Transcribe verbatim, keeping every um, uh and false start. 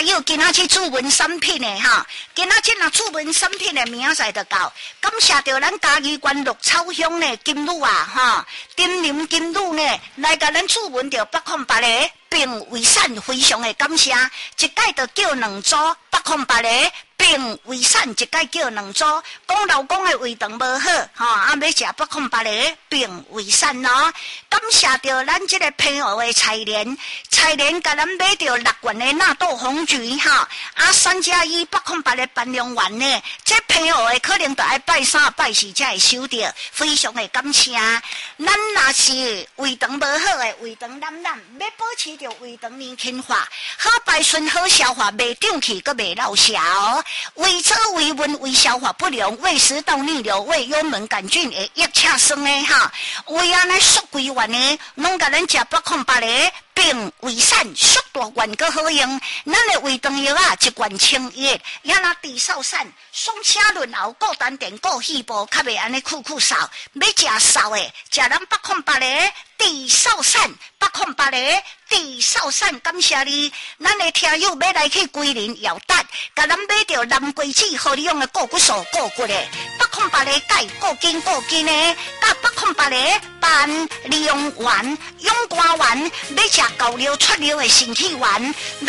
朋友今仔去注文产品的哈，今仔日若注文产品的明仔载就到。感谢着咱嘉义县鹿草乡的金女啊哈，金林金女呢来甲咱注文着八空八个并为善，非常的感谢。一届就叫两组八空八个。并为善一届叫两组，讲老公的胃肠无好，吼、哦，啊要食八空八个并为善咯。感谢着咱这个平湖的菜莲，菜莲甲咱买着六元的纳豆红橘，哈、哦，啊三加一八空八个办量丸呢，这平湖的可能就爱拜三拜四才会收着，非常的感谢。咱若是胃肠无好的，胃肠懒懒，要保持着胃肠年轻化，好排顺好消化，袂胀气，阁袂落潲哦。胃车胃温胃消化不良，胃食道逆流，胃幽门杆菌会液恰生的哈，胃安尼缩规完呢，拢甲咱食八空八个。并为善，速大罐个好用。咱的胃肠药啊，一罐清热，也拿地少散，双车轮后，顾丹田，顾细胞，较袂安尼酷酷扫。要食扫的，食咱八空八个地少散，八空八个地少散。感谢你，咱的听友要来去桂林摇蛋，甲咱买着南瓜子，互你用的固骨素、固骨的。八空八个钙，固筋固筋的，甲八空八个办利用丸、勇肝丸，要食高尿出尿的身体丸，要